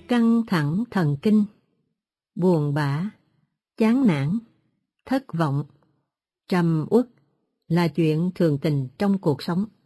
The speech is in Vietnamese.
Căng thẳng thần kinh, buồn bã, chán nản, thất vọng, trầm uất là chuyện thường tình trong cuộc sống.